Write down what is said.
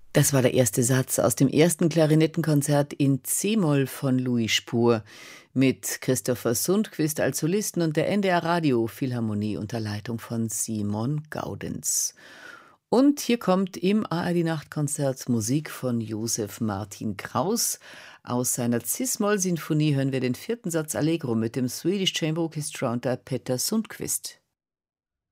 Das war der erste Satz aus dem ersten Klarinettenkonzert in C-Moll von Louis Spohr mit Christopher Sundquist als Solisten und der NDR Radio Philharmonie unter Leitung von Simon Gaudenz. Und hier kommt im ARD Nachtkonzert Musik von Josef Martin Kraus. Aus seiner Cis-Moll-Sinfonie hören wir den vierten Satz Allegro mit dem Swedish Chamber Orchestra unter Peter Sundquist.